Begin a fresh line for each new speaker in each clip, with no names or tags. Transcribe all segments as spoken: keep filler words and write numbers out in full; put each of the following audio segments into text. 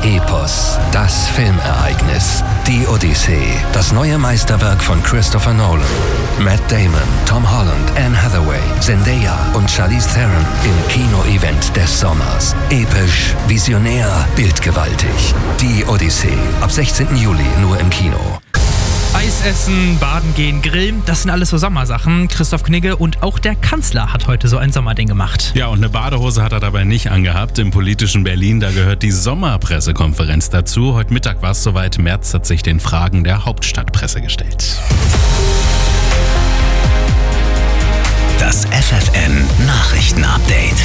Epos, das Filmereignis. Die Odyssee, das neue Meisterwerk von Christopher Nolan. Matt Damon, Tom Holland, Anne Hathaway, Zendaya und Charlize Theron im Kino-Event des Sommers. Episch, visionär, bildgewaltig. Die Odyssee, ab sechzehnten Juli nur im Kino.
Eis essen, baden gehen, grillen, das sind alles so Sommersachen. Christoph Knigge und auch der Kanzler hat heute so ein Sommerding gemacht.
Ja, und eine Badehose hat er dabei nicht angehabt. Im politischen Berlin, da gehört die Sommerpressekonferenz dazu. Heute Mittag war es soweit. Merz hat sich den Fragen der Hauptstadtpresse gestellt.
Das F F N-Nachrichten-Update.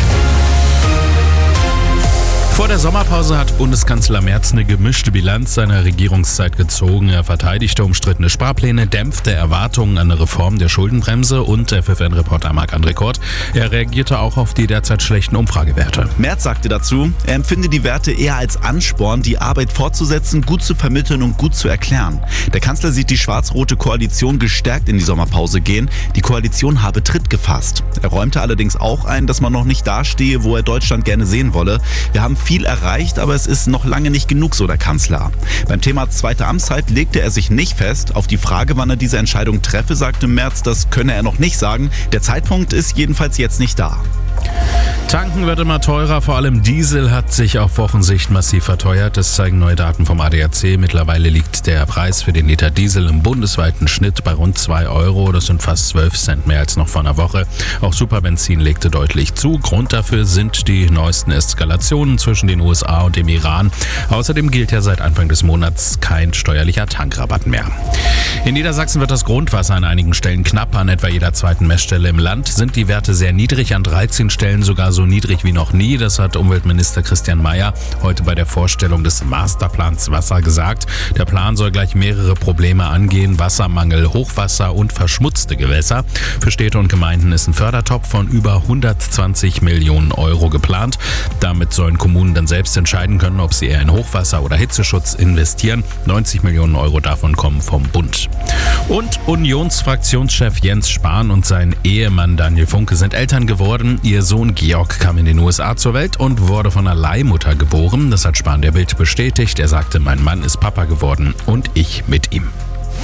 Vor der Sommerpause hat Bundeskanzler Merz eine gemischte Bilanz seiner Regierungszeit gezogen. Er verteidigte umstrittene Sparpläne, dämpfte Erwartungen an eine Reform der Schuldenbremse und F F N-Reporter Marc-André Kort. Er reagierte auch auf die derzeit schlechten Umfragewerte.
Merz sagte dazu, er empfinde die Werte eher als Ansporn, die Arbeit fortzusetzen, gut zu vermitteln und gut zu erklären. Der Kanzler sieht die schwarz-rote Koalition gestärkt in die Sommerpause gehen. Die Koalition habe Tritt gefasst. Er räumte allerdings auch ein, dass man noch nicht dastehe, wo er Deutschland gerne sehen wolle. Wir haben viel erreicht, aber es ist noch lange nicht genug, so der Kanzler. Beim Thema zweite Amtszeit legte er sich nicht fest. Auf die Frage, wann er diese Entscheidung treffe, sagte Merz, das könne er noch nicht sagen. Der Zeitpunkt ist jedenfalls jetzt nicht da.
Tanken wird immer teurer, vor allem Diesel hat sich auf Wochensicht massiv verteuert. Das zeigen neue Daten vom A D A C. Mittlerweile liegt der Preis für den Liter Diesel im bundesweiten Schnitt bei rund zwei Euro. Das sind fast zwölf Cent mehr als noch vor einer Woche. Auch Superbenzin legte deutlich zu. Grund dafür sind die neuesten Eskalationen zwischen den U S A und dem Iran. Außerdem gilt ja seit Anfang des Monats kein steuerlicher Tankrabatt mehr. In Niedersachsen wird das Grundwasser an einigen Stellen knapp. An etwa jeder zweiten Messstelle im Land sind die Werte sehr niedrig, an dreizehn Stellen sogar so niedrig wie noch nie. Das hat Umweltminister Christian Mayer heute bei der Vorstellung des Masterplans Wasser gesagt. Der Plan soll gleich mehrere Probleme angehen: Wassermangel, Hochwasser und verschmutzte Gewässer. Für Städte und Gemeinden ist ein Fördertopf von über hundertzwanzig Millionen Euro geplant. Damit sollen Kommunen dann selbst entscheiden können, ob sie eher in Hochwasser oder Hitzeschutz investieren. neunzig Millionen Euro davon kommen vom Bund. Und Unionsfraktionschef Jens Spahn und sein Ehemann Daniel Funke sind Eltern geworden. Ihr Sohn Georg kam in den U S A zur Welt und wurde von einer Leihmutter geboren. Das hat Spahn der Bild bestätigt. Er sagte, mein Mann ist Papa geworden und ich mit ihm.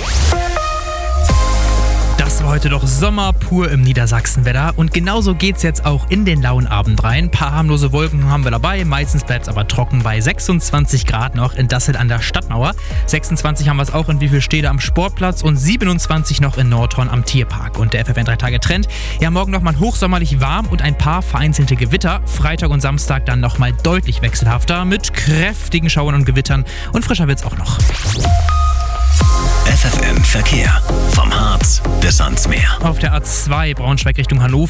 Das war heute doch Sommer pur im Niedersachsenwetter und genauso geht's jetzt auch in den lauen Abend rein. Ein paar harmlose Wolken haben wir dabei, meistens bleibt's aber trocken bei sechsundzwanzig Grad noch in Dassel an der Stadtmauer. sechsundzwanzig haben wir es auch in Wievielstede am Sportplatz und siebenundzwanzig noch in Nordhorn am Tierpark. Und der F F N drei Tage Trend, ja morgen nochmal hochsommerlich warm und ein paar vereinzelte Gewitter. Freitag und Samstag dann nochmal deutlich wechselhafter mit kräftigen Schauern und Gewittern und frischer wird's auch noch.
F F N Verkehr. Vom Harz bis ans Meer.
Auf der A zwei Braunschweig Richtung Hannover